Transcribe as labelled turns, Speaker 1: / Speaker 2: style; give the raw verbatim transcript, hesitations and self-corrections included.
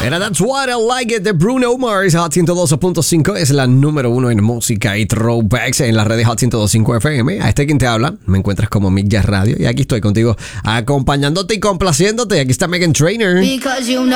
Speaker 1: Era That's What I Like It de Bruno Mars. Hot ciento doce punto cinco es la número uno en música y throwbacks en las redes Hot ciento dos punto cinco F M. A este quien te habla, me encuentras como Mick Jazz Radio y aquí estoy contigo acompañándote y complaciéndote. Aquí está Meghan Trainor.